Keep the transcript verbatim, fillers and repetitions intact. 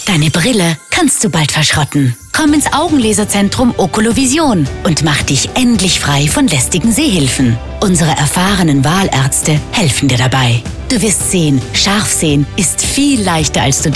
Deine Brille kannst du bald verschrotten. Komm ins Augenlaserzentrum Oculovision und mach dich endlich frei von lästigen Sehhilfen. Unsere erfahrenen Wahlärzte helfen dir dabei. Du wirst sehen, scharf sehen ist viel leichter, als du